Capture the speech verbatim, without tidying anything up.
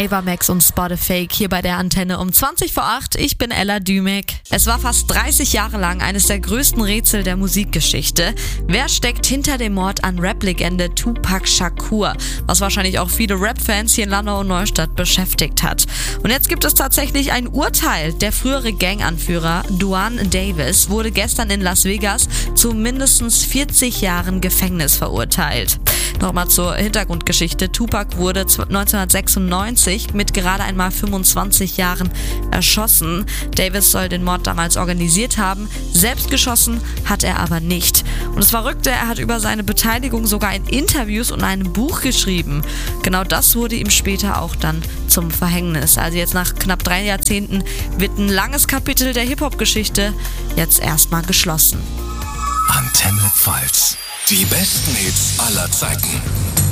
Ava Max und Spot a Fake hier bei der Antenne um zwanzig vor acht. Ich bin Ella Dümek. Es war fast dreißig Jahre lang eines der größten Rätsel der Musikgeschichte. Wer steckt hinter dem Mord an Rap-Legende Tupac Shakur? Was wahrscheinlich auch viele Rap-Fans hier in Landau und Neustadt beschäftigt hat. Und jetzt gibt es tatsächlich ein Urteil. Der frühere Ganganführer Duane Davis wurde gestern in Las Vegas zu mindestens vierzig Jahren Gefängnis verurteilt. Nochmal zur Hintergrundgeschichte. Tupac wurde neunzehnhundertsechsundneunzig mit gerade einmal fünfundzwanzig Jahren erschossen. Davis soll den Mord damals organisiert haben. Selbst geschossen hat er aber nicht. Und das Verrückte, er hat über seine Beteiligung sogar in Interviews und einem Buch geschrieben. Genau das wurde ihm später auch dann zum Verhängnis. Also jetzt nach knapp drei Jahrzehnten wird ein langes Kapitel der Hip-Hop-Geschichte jetzt erstmal geschlossen. Antenne Pfalz. Die besten Hits aller Zeiten.